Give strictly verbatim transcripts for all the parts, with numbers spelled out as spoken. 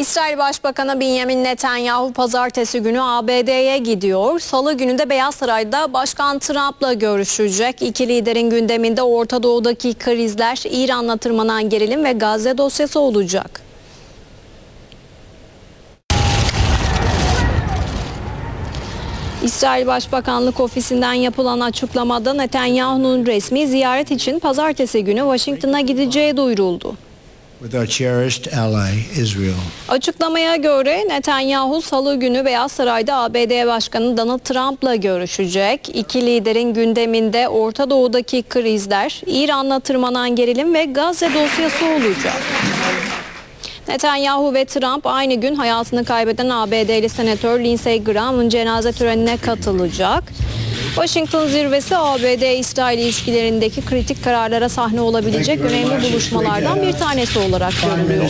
İsrail Başbakanı Benjamin Netanyahu pazartesi günü A B D'ye gidiyor. Salı günü de Beyaz Saray'da Başkan Trump'la görüşecek. İki liderin gündeminde Orta Doğu'daki krizler, İran'la tırmanan gerilim ve Gazze dosyası olacak. İsrail Başbakanlık Ofisi'nden yapılan açıklamada Netanyahu'nun resmi ziyaret için pazartesi günü Washington'a gideceği duyuruldu. With our cherished ally, Israel. Açıklamaya göre Netanyahu Salı günü Beyaz Saray'da A B D Başkanı Donald Trump'la görüşecek. İki liderin gündeminde Orta Doğu'daki krizler, İran'la tırmanan gerilim ve Gazze dosyası olacak. Netanyahu ve Trump aynı gün hayatını kaybeden A B D'li senatör Lindsey Graham'ın cenaze törenine katılacak. Washington zirvesi A B D-İsrail ilişkilerindeki kritik kararlara sahne olabilecek önemli buluşmalardan bir tanesi olarak görülüyor.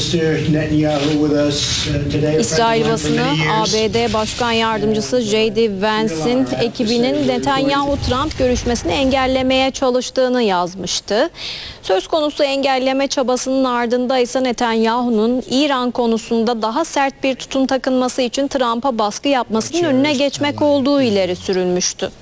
İsrail basını A B D Başkan Yardımcısı J D Vance'in ekibinin Netanyahu-Trump görüşmesini engellemeye çalıştığını yazmıştı. Söz konusu engelleme çabasının ardında ise Netanyahu'nun İran konusunda daha sert bir tutum takınması için Trump'a baskı yapmasının önüne geçmek olduğu ileri sürülmüştü.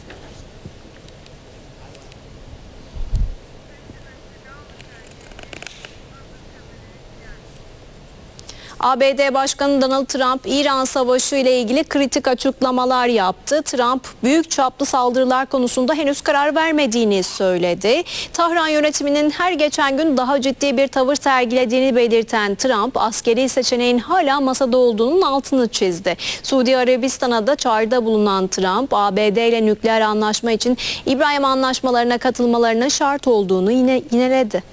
A B D Başkanı Donald Trump, İran Savaşı ile ilgili kritik açıklamalar yaptı. Trump, büyük çaplı saldırılar konusunda henüz karar vermediğini söyledi. Tahran yönetiminin her geçen gün daha ciddi bir tavır sergilediğini belirten Trump, askeri seçeneğin hala masada olduğunun altını çizdi. Suudi Arabistan'a da çağrıda bulunan Trump, A B D ile nükleer anlaşma için İbrahim anlaşmalarına katılmalarının şart olduğunu yine yineledi.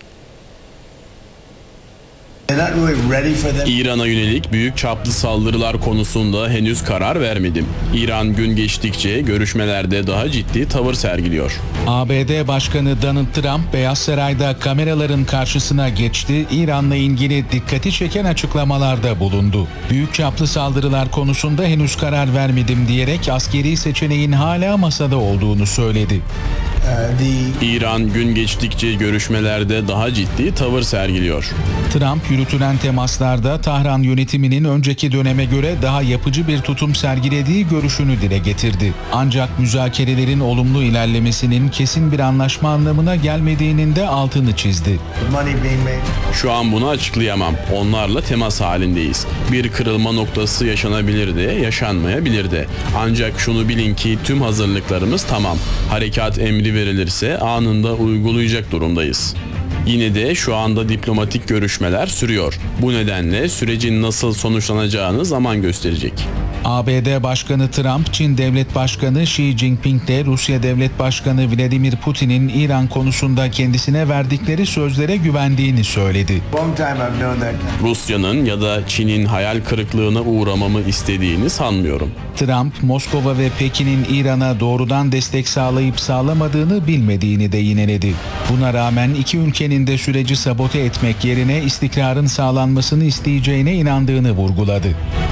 İran'a yönelik büyük çaplı saldırılar konusunda henüz karar vermedim. İran gün geçtikçe görüşmelerde daha ciddi tavır sergiliyor. A B D Başkanı Donald Trump Beyaz Saray'da kameraların karşısına geçti, İran'la ilgili dikkati çeken açıklamalarda bulundu. Büyük çaplı saldırılar konusunda henüz karar vermedim diyerek askeri seçeneğin hala masada olduğunu söyledi. İran gün geçtikçe görüşmelerde daha ciddi tavır sergiliyor. Trump yürütülen temaslarda Tahran yönetiminin önceki döneme göre daha yapıcı bir tutum sergilediği görüşünü dile getirdi. Ancak müzakerelerin olumlu ilerlemesinin kesin bir anlaşma anlamına gelmediğinin de altını çizdi. Şu an bunu açıklayamam. Onlarla temas halindeyiz. Bir kırılma noktası yaşanabilir de, yaşanmayabilir de. Ancak şunu bilin ki tüm hazırlıklarımız tamam. Harekat emri verilirse anında uygulayacak durumdayız. Yine de şu anda diplomatik görüşmeler sürüyor. Bu nedenle sürecin nasıl sonuçlanacağını zaman gösterecek. A B D Başkanı Trump, Çin Devlet Başkanı Xi Jinping ile Rusya Devlet Başkanı Vladimir Putin'in İran konusunda kendisine verdikleri sözlere güvendiğini söyledi. Rusya'nın ya da Çin'in hayal kırıklığına uğramamı istediğini sanmıyorum. Trump, Moskova ve Pekin'in İran'a doğrudan destek sağlayıp sağlamadığını bilmediğini de yineledi. Buna rağmen iki ülkenin de süreci sabote etmek yerine istikrarın sağlanmasını isteyeceğine inandığını vurguladı.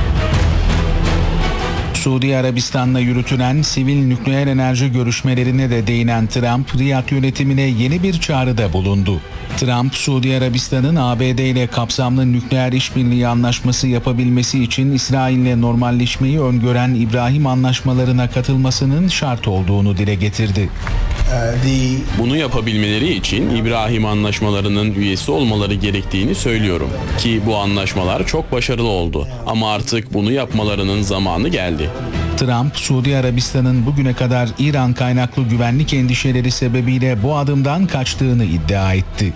Suudi Arabistan'la yürütülen sivil nükleer enerji görüşmelerine de değinen Trump, Riyad yönetimine yeni bir çağrıda bulundu. Trump, Suudi Arabistan'ın A B D ile kapsamlı nükleer işbirliği anlaşması yapabilmesi için İsrail'le normalleşmeyi öngören İbrahim anlaşmalarına katılmasının şart olduğunu dile getirdi. Bunu yapabilmeleri için İbrahim anlaşmalarının üyesi olmaları gerektiğini söylüyorum. Ki bu anlaşmalar çok başarılı oldu. Ama artık bunu yapmalarının zamanı geldi. Trump, Suudi Arabistan'ın bugüne kadar İran kaynaklı güvenlik endişeleri sebebiyle bu adımdan kaçtığını iddia etti.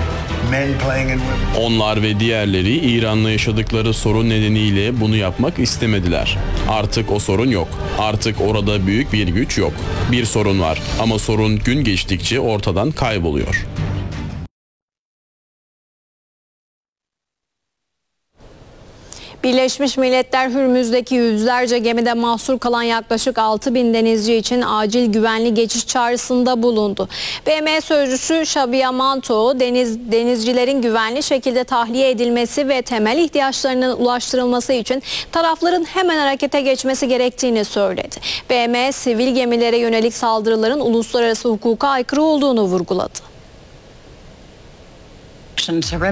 Onlar ve diğerleri İran'la yaşadıkları sorun nedeniyle bunu yapmak istemediler. Artık o sorun yok. Artık orada büyük bir güç yok. Bir sorun var ama sorun gün geçtikçe ortadan kayboluyor. Birleşmiş Milletler Hürmüz'deki yüzlerce gemide mahsur kalan yaklaşık altı bin denizci için acil güvenli geçiş çağrısında bulundu. B M Sözcüsü Şabiya Manto, deniz, denizcilerin güvenli şekilde tahliye edilmesi ve temel ihtiyaçlarının ulaştırılması için tarafların hemen harekete geçmesi gerektiğini söyledi. B M, sivil gemilere yönelik saldırıların uluslararası hukuka aykırı olduğunu vurguladı.